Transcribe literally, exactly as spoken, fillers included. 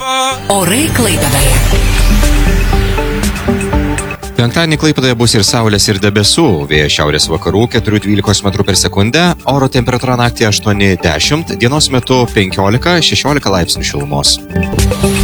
Orai Klaipėdoje. Penktadienį Klaipėdoje bus ir saulės, ir debesų. Vėjas šiaurės vakarų keturi dvylika metrų per sekundę, oro temperatūra naktį aštuoni dešimt, dienos metu penkiolika šešiolika laipsnių šilumos.